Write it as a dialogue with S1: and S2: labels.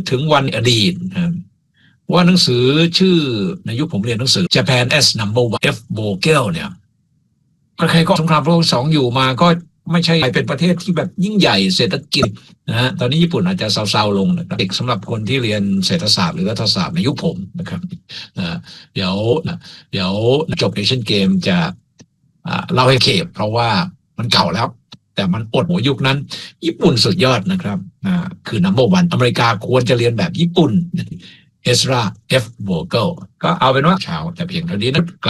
S1: ถึงวันอดีตว่าหนังสือชื่อในยุคผมเรียนหนังสือ Japan as Number One F. Vogel เนี่ยใครก็สงครามโลก2อยู่มาก็ไม่ใช่เป็นประเทศที่แบบยิ่งใหญ่เศรษฐกิจนะฮะตอนนี้ญี่ปุ่นอาจจะเซาๆลงนะครับเด็กสำหรับคนที่เรียนเศรษฐศาสตร์หรือรัฐศาสตร์ในยุคผมนะครับเดี๋ยวจบเอเชียนเกมจะเล่าให้เคปเพราะว่ามันเก่าแล้วแต่มันอดหัวยุคนั้นญี่ปุ่นสุดยอดนะครับคือ number one อเมริกาควรจะเรียนแบบญี่ปุ่นเอสรา F. Vogel ก็เอาเป็นว่าเช้าแต่เพียงเท่านี้นะ